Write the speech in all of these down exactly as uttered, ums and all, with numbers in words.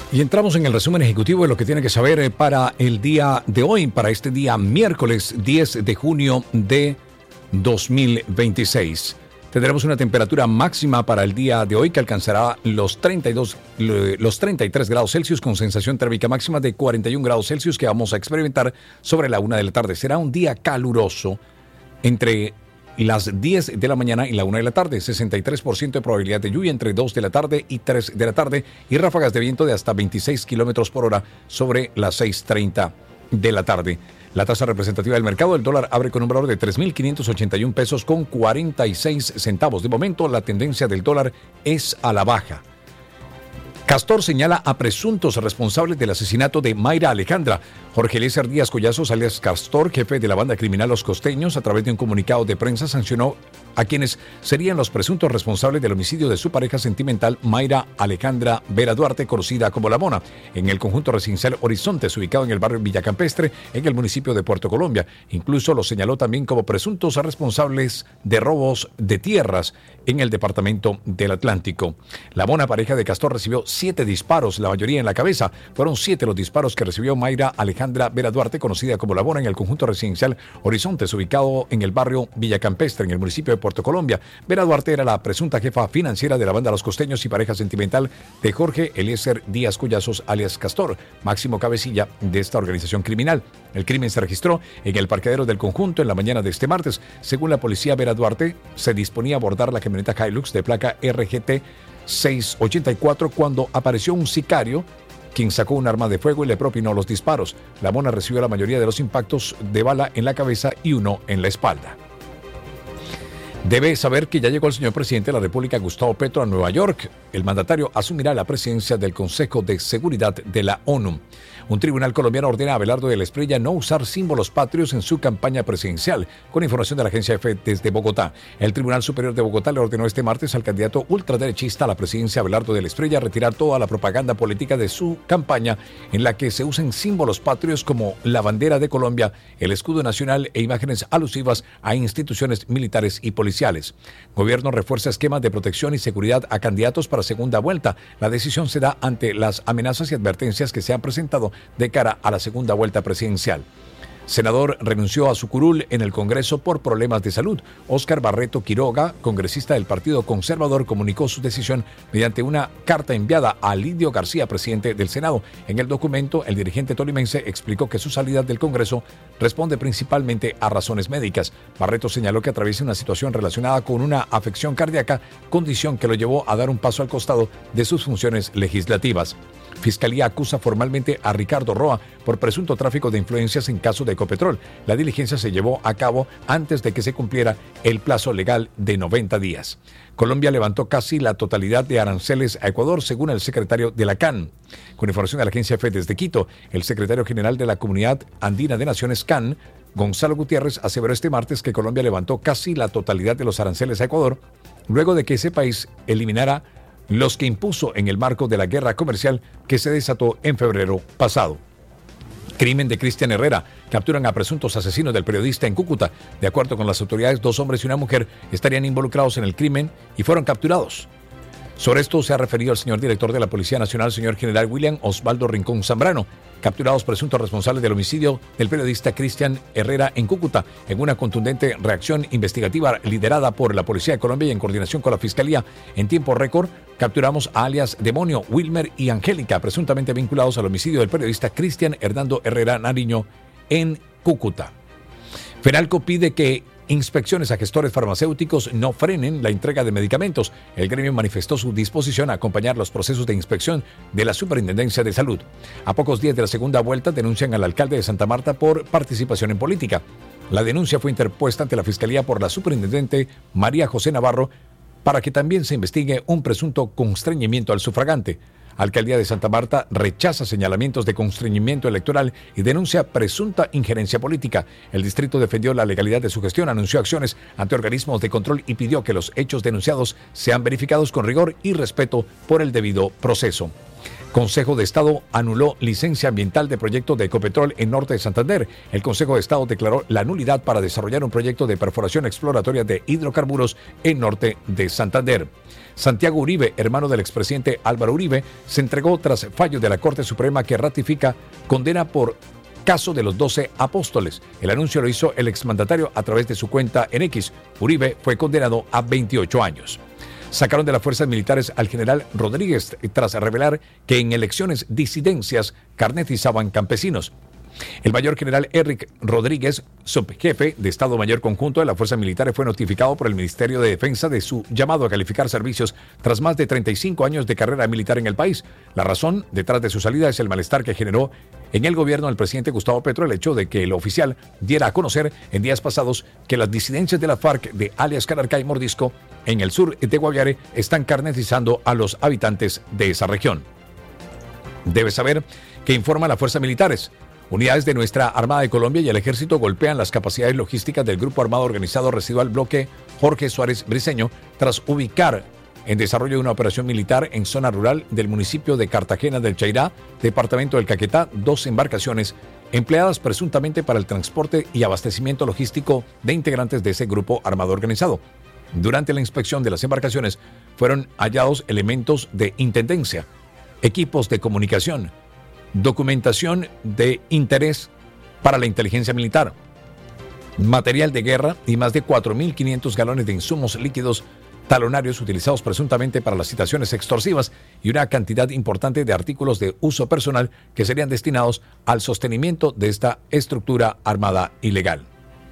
Y entramos en el resumen ejecutivo de lo que tiene que saber para el día de hoy, para este día miércoles diez de junio de dos mil veintiséis. Tendremos una temperatura máxima para el día de hoy que alcanzará los treinta y dos, los treinta y tres grados Celsius con sensación térmica máxima de cuarenta y un grados Celsius que vamos a experimentar sobre la una de la tarde. Será un día caluroso entre las diez de la mañana y la una de la tarde, sesenta y tres por ciento de probabilidad de lluvia entre dos de la tarde y tres de la tarde y ráfagas de viento de hasta veintiséis kilómetros por hora sobre las seis treinta de la tarde. La tasa representativa del mercado, el dólar abre con un valor de tres mil quinientos ochenta y un pesos con cuarenta y seis centavos. De momento, la tendencia del dólar es a la baja. Castor señala a presuntos responsables del asesinato de Mayra Alejandra. Jorge Eliezer Díaz Collazos, alias Castor, jefe de la banda criminal Los Costeños, a través de un comunicado de prensa sancionó a quienes serían los presuntos responsables del homicidio de su pareja sentimental Mayra Alejandra Vera Duarte, conocida como La Mona, en el conjunto residencial Horizontes, ubicado en el barrio Villacampestre, en el municipio de Puerto Colombia. Incluso los señaló también como presuntos responsables de robos de tierras en el departamento del Atlántico. La Mona, pareja de Castor, recibió siete disparos, la mayoría en la cabeza. Fueron siete los disparos que recibió Mayra Alejandra Vera Duarte, conocida como La Mona, en el conjunto residencial Horizontes, ubicado en el barrio Villacampestre, en el municipio de Puerto Colombia. Vera Duarte era la presunta jefa financiera de la banda Los Costeños y pareja sentimental de Jorge Eliezer Díaz Collazos, alias Castor, máximo cabecilla de esta organización criminal. El crimen se registró en el parqueadero del conjunto en la mañana de este martes. Según la policía, Vera Duarte se disponía a abordar la camioneta Hilux de placa R G T seiscientos ochenta y cuatro cuando apareció un sicario quien sacó un arma de fuego y le propinó los disparos. La Mona recibió la mayoría de los impactos de bala en la cabeza y uno en la espalda. Debe saber que ya llegó el señor presidente de la República, Gustavo Petro, a Nueva York. El mandatario asumirá la presidencia del Consejo de Seguridad de la ONU. Un tribunal colombiano ordena a Abelardo de la Espriella no usar símbolos patrios en su campaña presidencial, con información de la agencia EFE desde Bogotá. El Tribunal Superior de Bogotá le ordenó este martes al candidato ultraderechista a la presidencia, Abelardo de la Espriella, retirar toda la propaganda política de su campaña en la que se usen símbolos patrios como la bandera de Colombia, el escudo nacional e imágenes alusivas a instituciones militares y policiales. Gobierno refuerza esquemas de protección y seguridad a candidatos para segunda vuelta. La decisión se da ante las amenazas y advertencias que se han presentado de cara a la segunda vuelta presidencial. Senador renunció a su curul en el Congreso por problemas de salud. Óscar Barreto Quiroga, congresista del Partido Conservador, comunicó su decisión mediante una carta enviada a Lidio García, presidente del Senado. En el documento, el dirigente tolimense explicó que su salida del Congreso responde principalmente a razones médicas. Barreto señaló que atraviesa una situación relacionada con una afección cardíaca, condición que lo llevó a dar un paso al costado de sus funciones legislativas. Fiscalía acusa formalmente a Ricardo Roa por presunto tráfico de influencias en caso de Ecopetrol. La diligencia se llevó a cabo antes de que se cumpliera el plazo legal de noventa días. Colombia levantó casi la totalidad de aranceles a Ecuador, según el secretario de la C A N. Con información de la agencia EFE desde Quito, el secretario general de la Comunidad Andina de Naciones C A N, Gonzalo Gutiérrez, aseveró este martes que Colombia levantó casi la totalidad de los aranceles a Ecuador, luego de que ese país eliminara los que impuso en el marco de la guerra comercial que se desató en febrero pasado. Crimen de Cristian Herrera. Capturan a presuntos asesinos del periodista en Cúcuta. De acuerdo con las autoridades, dos hombres y una mujer estarían involucrados en el crimen y fueron capturados. Sobre esto se ha referido el señor director de la Policía Nacional, señor general William Osvaldo Rincón Zambrano. Capturados presuntos responsables del homicidio del periodista Cristian Herrera en Cúcuta, en una contundente reacción investigativa liderada por la Policía de Colombia y en coordinación con la Fiscalía. En tiempo récord, capturamos a alias Demonio, Wilmer y Angélica, presuntamente vinculados al homicidio del periodista Cristian Hernando Herrera Nariño en Cúcuta. Fenalco pide que inspecciones a gestores farmacéuticos no frenen la entrega de medicamentos. El gremio manifestó su disposición a acompañar los procesos de inspección de la Superintendencia de Salud. A pocos días de la segunda vuelta denuncian al alcalde de Santa Marta por participación en política. La denuncia fue interpuesta ante la Fiscalía por la superintendente María José Navarro para que también se investigue un presunto constreñimiento al sufragante. Alcaldía de Santa Marta rechaza señalamientos de constreñimiento electoral y denuncia presunta injerencia política. El distrito defendió la legalidad de su gestión, anunció acciones ante organismos de control y pidió que los hechos denunciados sean verificados con rigor y respeto por el debido proceso. Consejo de Estado anuló licencia ambiental de proyecto de Ecopetrol en Norte de Santander. El Consejo de Estado declaró la nulidad para desarrollar un proyecto de perforación exploratoria de hidrocarburos en Norte de Santander. Santiago Uribe, hermano del expresidente Álvaro Uribe, se entregó tras fallo de la Corte Suprema que ratifica condena por caso de los doce apóstoles. El anuncio lo hizo el exmandatario a través de su cuenta en X. Uribe fue condenado a veintiocho años. Sacaron de las fuerzas militares al general Rodríguez tras revelar que en elecciones disidencias carnetizaban campesinos. El mayor general Eric Rodríguez, subjefe de Estado Mayor Conjunto de las Fuerzas Militares, fue notificado por el Ministerio de Defensa de su llamado a calificar servicios tras más de treinta y cinco años de carrera militar en el país. La razón detrás de su salida es el malestar que generó en el gobierno del presidente Gustavo Petro el hecho de que el oficial diera a conocer en días pasados que las disidencias de la FARC de alias Calarcá y Mordisco en el sur de Guaviare están carnetizando a los habitantes de esa región. Debe saber que informan las fuerzas militares. Unidades de nuestra Armada de Colombia y el Ejército golpean las capacidades logísticas del Grupo Armado Organizado Residual Bloque Jorge Suárez Briceño tras ubicar en desarrollo de una operación militar en zona rural del municipio de Cartagena del Chairá, departamento del Caquetá, dos embarcaciones empleadas presuntamente para el transporte y abastecimiento logístico de integrantes de ese Grupo Armado Organizado. Durante la inspección de las embarcaciones fueron hallados elementos de intendencia, equipos de comunicación, documentación de interés para la inteligencia militar, material de guerra y más de cuatro mil quinientos galones de insumos líquidos talonarios utilizados presuntamente para las citaciones extorsivas y una cantidad importante de artículos de uso personal que serían destinados al sostenimiento de esta estructura armada ilegal.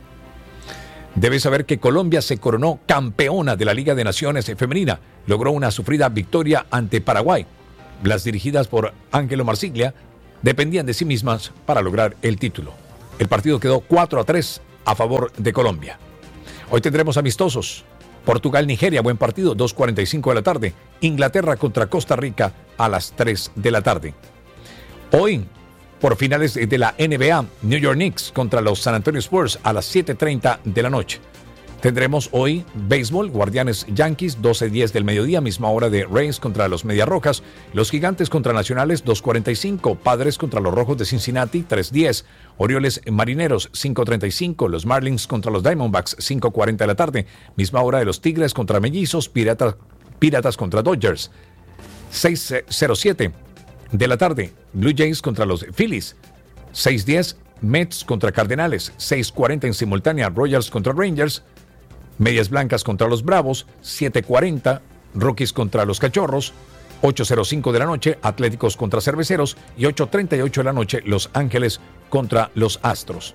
Debes saber que Colombia se coronó campeona de la Liga de Naciones Femenina. Logró una sufrida victoria ante Paraguay. Las dirigidas por Ángelo Marsiglia dependían de sí mismas para lograr el título. El partido quedó cuatro a tres a favor de Colombia. Hoy tendremos amistosos. Portugal-Nigeria, buen partido, dos cuarenta y cinco de la tarde. Inglaterra contra Costa Rica a las tres de la tarde. Hoy, por finales de la N B A, New York Knicks contra los San Antonio Spurs a las siete treinta de la noche. Tendremos hoy béisbol, Guardianes Yankees, doce diez del mediodía, misma hora de Rays contra los Medias Rojas, los Gigantes contra Nacionales, dos cuarenta y cinco, Padres contra los Rojos de Cincinnati, tres diez, Orioles Marineros, cinco treinta y cinco, los Marlins contra los Diamondbacks, cinco cuarenta de la tarde, misma hora de los Tigres contra Mellizos, Piratas, Piratas contra Dodgers, seis cero siete de la tarde, Blue Jays contra los Phillies, seis diez, Mets contra Cardenales, seis cuarenta en simultánea, Royals contra Rangers, Medias Blancas contra los Bravos, siete cuarenta, Rockies contra los Cachorros, ocho cero cinco de la noche, Atléticos contra Cerveceros y ocho treinta y ocho de la noche, Los Ángeles contra los Astros.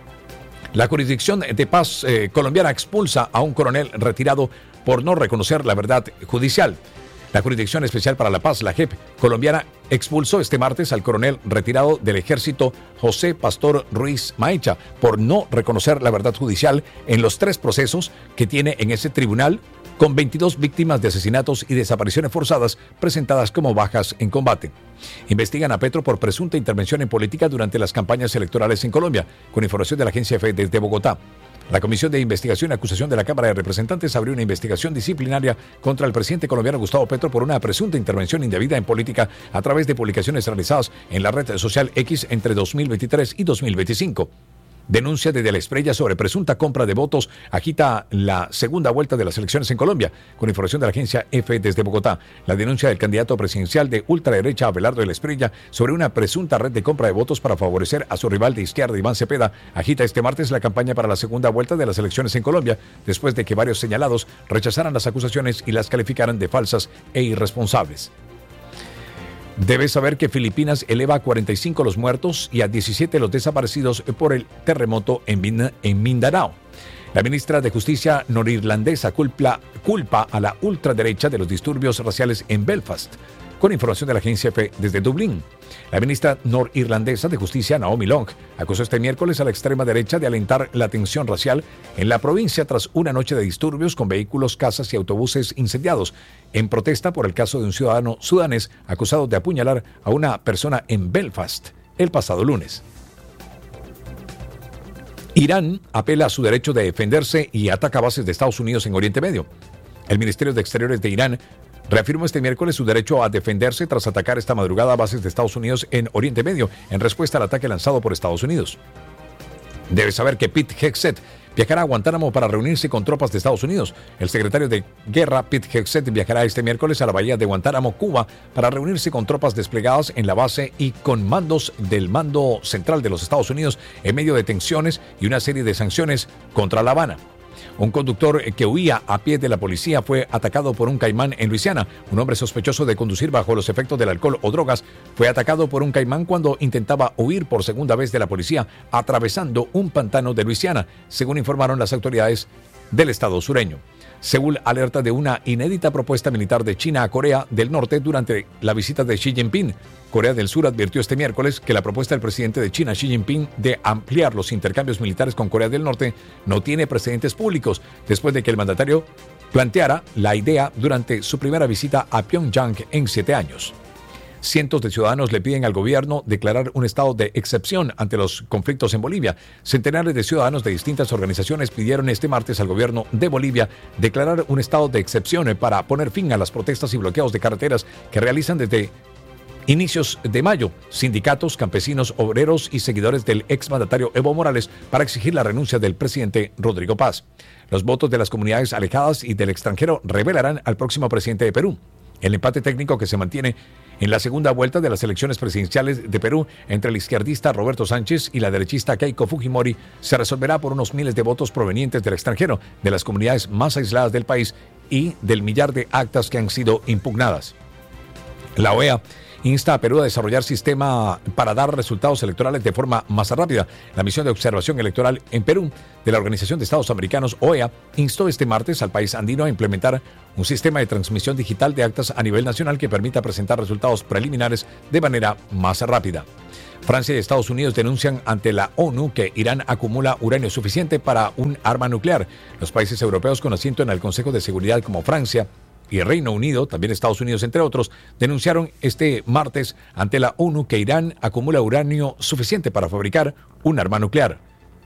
La jurisdicción de paz eh, colombiana expulsa a un coronel retirado por no reconocer la verdad judicial. La Jurisdicción Especial para la Paz, la J E P colombiana, expulsó este martes al coronel retirado del Ejército José Pastor Ruiz Maecha por no reconocer la verdad judicial en los tres procesos que tiene en ese tribunal, con veintidós víctimas de asesinatos y desapariciones forzadas presentadas como bajas en combate. Investigan a Petro por presunta intervención en política durante las campañas electorales en Colombia, con información de la agencia EFE desde Bogotá. La Comisión de Investigación y Acusación de la Cámara de Representantes abrió una investigación disciplinaria contra el presidente colombiano Gustavo Petro por una presunta intervención indebida en política a través de publicaciones realizadas en la red social X entre dos mil veintitrés y dos mil veinticinco. Denuncia desde la Esprella sobre presunta compra de votos agita la segunda vuelta de las elecciones en Colombia, con información de la agencia EFE desde Bogotá. La denuncia del candidato presidencial de ultraderecha Abelardo de la Esprella sobre una presunta red de compra de votos para favorecer a su rival de izquierda Iván Cepeda agita este martes la campaña para la segunda vuelta de las elecciones en Colombia, después de que varios señalados rechazaran las acusaciones y las calificaran de falsas e irresponsables. Debes saber que Filipinas eleva a cuarenta y cinco los muertos y a diecisiete los desaparecidos por el terremoto en, Min- en Mindanao. La ministra de Justicia norirlandesa culpa, culpa a la ultraderecha de los disturbios raciales en Belfast, con información de la agencia EFE desde Dublín. La ministra norirlandesa de Justicia, Naomi Long, acusó este miércoles a la extrema derecha de alentar la tensión racial en la provincia tras una noche de disturbios con vehículos, casas y autobuses incendiados, en protesta por el caso de un ciudadano sudanés acusado de apuñalar a una persona en Belfast el pasado lunes. Irán apela a su derecho de defenderse y ataca bases de Estados Unidos en Oriente Medio. El Ministerio de Exteriores de Irán reafirmó este miércoles su derecho a defenderse tras atacar esta madrugada a bases de Estados Unidos en Oriente Medio, en respuesta al ataque lanzado por Estados Unidos. Debes saber que Pete Hegseth viajará a Guantánamo para reunirse con tropas de Estados Unidos. El secretario de Guerra, Pete Hegseth, viajará este miércoles a la bahía de Guantánamo, Cuba, para reunirse con tropas desplegadas en la base y con mandos del mando central de los Estados Unidos en medio de tensiones y una serie de sanciones contra La Habana. Un conductor que huía a pie de la policía fue atacado por un caimán en Luisiana. Un hombre sospechoso de conducir bajo los efectos del alcohol o drogas fue atacado por un caimán cuando intentaba huir por segunda vez de la policía, atravesando un pantano de Luisiana, según informaron las autoridades del estado sureño. Seúl alerta de una inédita propuesta militar de China a Corea del Norte durante la visita de Xi Jinping. Corea del Sur advirtió este miércoles que la propuesta del presidente de China, Xi Jinping, de ampliar los intercambios militares con Corea del Norte no tiene precedentes públicos, después de que el mandatario planteara la idea durante su primera visita a Pyongyang en siete años. Cientos de ciudadanos le piden al gobierno declarar un estado de excepción ante los conflictos en Bolivia. Centenares de ciudadanos de distintas organizaciones pidieron este martes al gobierno de Bolivia declarar un estado de excepción para poner fin a las protestas y bloqueos de carreteras que realizan desde inicios de mayo sindicatos, campesinos, obreros y seguidores del exmandatario Evo Morales para exigir la renuncia del presidente Rodrigo Paz. Los votos de las comunidades alejadas y del extranjero revelarán al próximo presidente de Perú. El empate técnico que se mantiene en la segunda vuelta de las elecciones presidenciales de Perú entre el izquierdista Roberto Sánchez y la derechista Keiko Fujimori se resolverá por unos miles de votos provenientes del extranjero, de las comunidades más aisladas del país y del millar de actas que han sido impugnadas. La O E A insta a Perú a desarrollar sistema para dar resultados electorales de forma más rápida. La misión de observación electoral en Perú de la Organización de Estados Americanos, O E A, instó este martes al país andino a implementar un sistema de transmisión digital de actas a nivel nacional que permita presentar resultados preliminares de manera más rápida. Francia y Estados Unidos denuncian ante la ONU que Irán acumula uranio suficiente para un arma nuclear. Los países europeos con asiento en el Consejo de Seguridad como Francia y Reino Unido, también Estados Unidos entre otros, denunciaron este martes ante la ONU que Irán acumula uranio suficiente para fabricar un arma nuclear.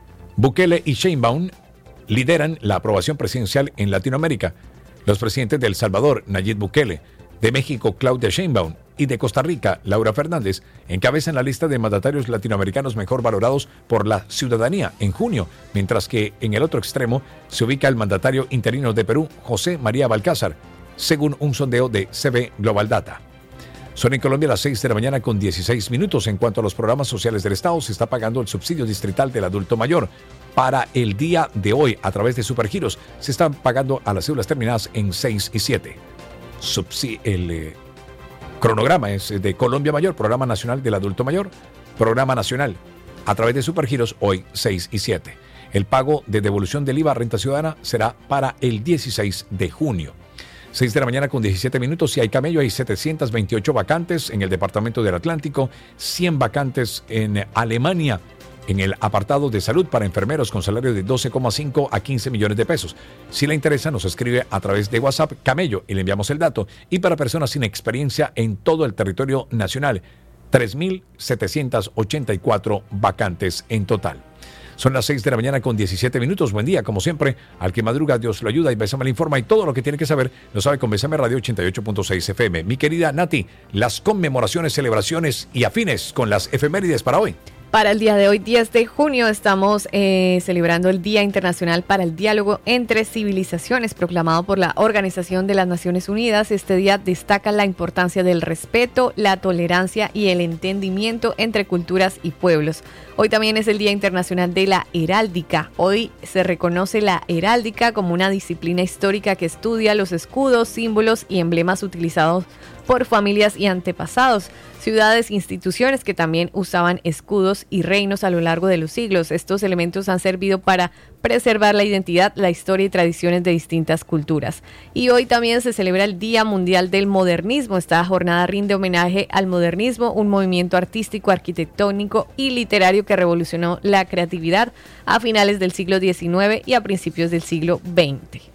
Bukele y Sheinbaum lideran la aprobación presidencial en Latinoamérica. Los presidentes de El Salvador, Nayib Bukele, de México, Claudia Sheinbaum, y de Costa Rica, Laura Fernández, encabezan la lista de mandatarios latinoamericanos mejor valorados por la ciudadanía en junio, mientras que en el otro extremo se ubica el mandatario interino de Perú, José María Balcázar, según un sondeo de C B Global Data. Son en Colombia las seis de la mañana con dieciséis minutos. En cuanto a los programas sociales del Estado, se está pagando el subsidio distrital del adulto mayor. Para el día de hoy, a través de Supergiros, se están pagando a las cédulas terminadas en seis y siete. Subsi- el eh, cronograma es de Colombia Mayor, Programa Nacional del Adulto Mayor, Programa Nacional, a través de Supergiros, hoy seis y siete. El pago de devolución del I V A Renta Ciudadana será para el dieciséis de junio. seis de la mañana con diecisiete minutos. Si hay camello, hay setecientas veintiocho vacantes en el departamento del Atlántico, cien vacantes en Alemania, en el apartado de salud para enfermeros con salario de doce coma cinco a quince millones de pesos. Si le interesa, nos escribe a través de WhatsApp Camello y le enviamos el dato. Y para personas sin experiencia en todo el territorio nacional, tres mil setecientas ochenta y cuatro vacantes en total. Son las seis de la mañana con diecisiete minutos. Buen día, como siempre. Al que madruga, Dios lo ayuda y Bésame le informa. Y todo lo que tiene que saber lo sabe con Bésame Radio ochenta y ocho punto seis F M. Mi querida Nati, las conmemoraciones, celebraciones y afines con las efemérides para hoy. Para el día de hoy, diez de junio, estamos eh, celebrando el Día Internacional para el Diálogo entre Civilizaciones, proclamado por la Organización de las Naciones Unidas. Este día destaca la importancia del respeto, la tolerancia y el entendimiento entre culturas y pueblos. Hoy también es el Día Internacional de la Heráldica. Hoy se reconoce la heráldica como una disciplina histórica que estudia los escudos, símbolos y emblemas utilizados por familias y antepasados, ciudades e instituciones que también usaban escudos y reinos a lo largo de los siglos. Estos elementos han servido para preservar la identidad, la historia y tradiciones de distintas culturas. Y hoy también se celebra el Día Mundial del Modernismo. Esta jornada rinde homenaje al modernismo, un movimiento artístico, arquitectónico y literario que revolucionó la creatividad a finales del siglo diecinueve y a principios del siglo veinte.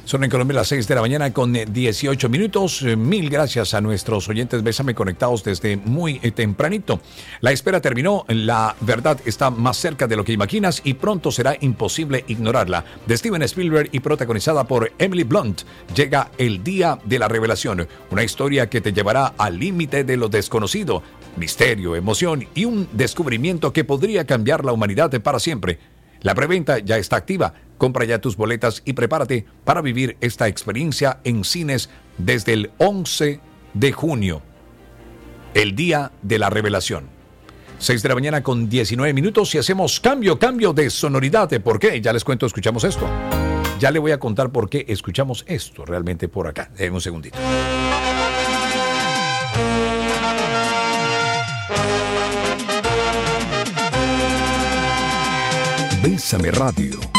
Son en Colombia las seis de la mañana con dieciocho minutos. Mil gracias a nuestros oyentes Bésame conectados desde muy tempranito. La espera terminó, la verdad está más cerca de lo que imaginas y pronto será imposible ignorarla. De Steven Spielberg y protagonizada por Emily Blunt, llega El Día de la Revelación, una historia que te llevará al límite de lo desconocido, misterio, emoción y un descubrimiento que podría cambiar la humanidad para siempre. La preventa ya está activa. Compra ya tus boletas y prepárate para vivir esta experiencia en cines desde el once de junio. El Día de la Revelación. seis de la mañana con diecinueve minutos y hacemos cambio, cambio de sonoridad. ¿Por qué? Ya les cuento, escuchamos esto. Ya le voy a contar por qué escuchamos esto realmente por acá. En un segundito. Bésame Radio.